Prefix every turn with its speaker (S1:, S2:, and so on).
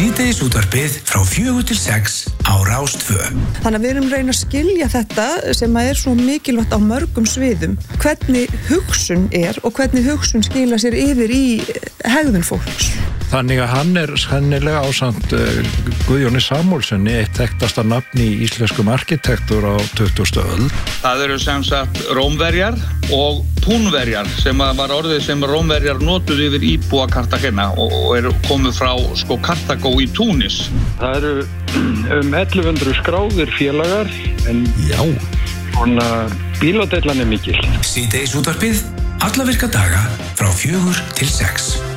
S1: Síðdegisútvarpið frá 4 til 6 á Rás 2.
S2: Þannig að við erum reyna að skilja þetta sem að svo mikilvægt á mörgum sviðum. Hvernig hugsun og hvernig hugsun skila sér yfir í hegðun fólks.
S3: Þannig að hann sennilega ásamt Guðjóni Samúlsenni eitt þekktasta nafn í íslenskum arkitektur á 20. öld.
S4: Það eru sem sagt Rómverjar og Púnverjar sem var orðið sem Rómverjar notuðu yfir íbúa Kartagena og eru komið frá Kartagó í Túnis.
S5: Það eru 1100 skráðir félagar en svona bíladellan mikil.
S1: Síðdegisútvarpið alla virka daga frá 4 til 6.